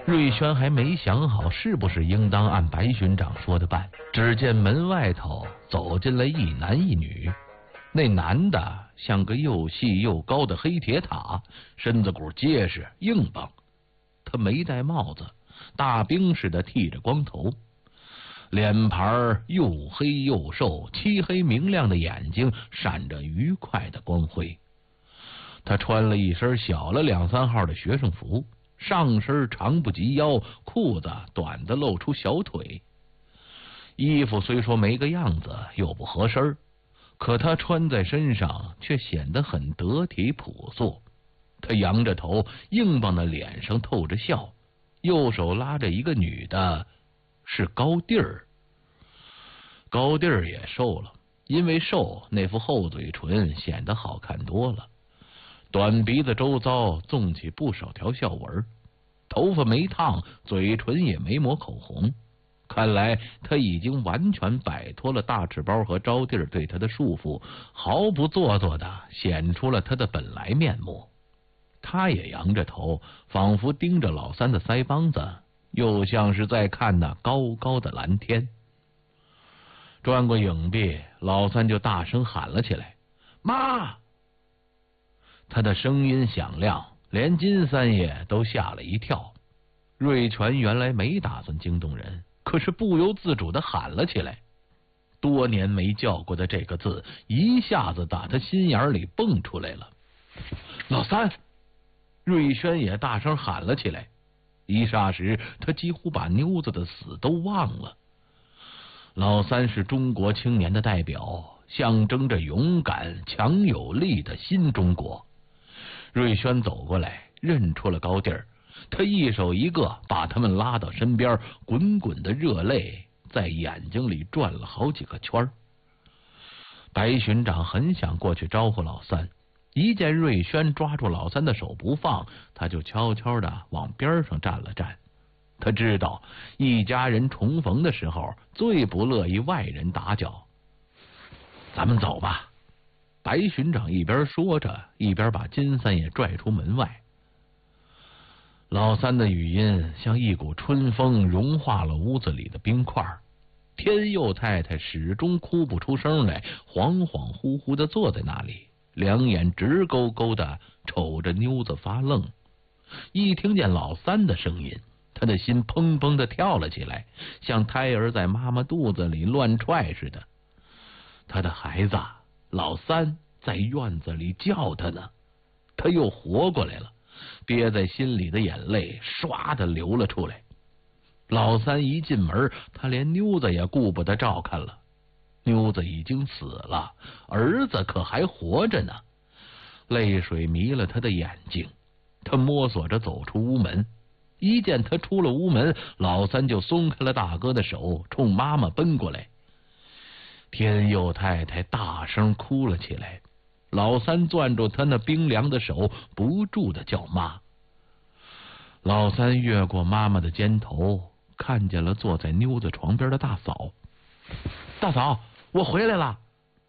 瑞轩还没想好是不是应当按白巡长说的办，只见门外头走进来一男一女。那男的像个又细又高的黑铁塔，身子骨结实硬邦，他没戴帽子，大兵似的剃着光头，脸盘又黑又瘦，漆黑明亮的眼睛闪着愉快的光辉。他穿了一身小了2、3号的学生服，上身长不及腰，裤子短的露出小腿。衣服虽说没个样子，又不合身，可他穿在身上却显得很得体朴素。他扬着头，硬邦的脸上透着笑，右手拉着一个女的，是高第儿。高第儿也瘦了，因为瘦，那副厚嘴唇显得好看多了，短鼻子周遭纵起不少条笑纹，头发没烫，嘴唇也没抹口红。看来他已经完全摆脱了大赤包和招娣对他的束缚，毫不做作的显出了他的本来面目。他也扬着头，仿佛盯着老三的腮帮子，又像是在看那高高的蓝天。转过影壁，老三就大声喊了起来：“妈！”他的声音响亮，连金三爷都吓了一跳。瑞全原来没打算惊动人，可是不由自主的喊了起来。多年没叫过的这个字一下子打他心眼里蹦出来了。老三！瑞轩也大声喊了起来，一霎时他几乎把妞子的死都忘了。老三是中国青年的代表，象征着勇敢强有力的新中国。瑞轩走过来，认出了高第儿，他一手一个把他们拉到身边，滚滚的热泪在眼睛里转了好几个圈。白巡长很想过去招呼老三，一见瑞轩抓住老三的手不放，他就悄悄的往边上站了站。他知道一家人重逢的时候最不乐意外人打搅。咱们走吧。白巡长一边说着，一边把金三爷拽出门外。老三的语音像一股春风，融化了屋子里的冰块。天佑太太始终哭不出声来，恍恍惚惚的坐在那里，两眼直勾勾的瞅着妞子发愣。一听见老三的声音，他的心砰砰的跳了起来，像胎儿在妈妈肚子里乱踹似的。他的孩子老三在院子里叫他呢，他又活过来了，憋在心里的眼泪唰的流了出来。老三一进门，他连妞子也顾不得照看了。妞子已经死了，儿子可还活着呢。泪水迷了他的眼睛，他摸索着走出屋门。一见他出了屋门，老三就松开了大哥的手，冲妈妈奔过来。天佑太太大声哭了起来，老三攥住他那冰凉的手，不住的叫妈。老三越过妈妈的肩头，看见了坐在妞子床边的大嫂。大嫂，我回来了。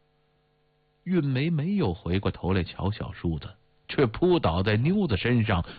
韵梅没有回过头来瞧小叔子，却扑倒在妞子身上，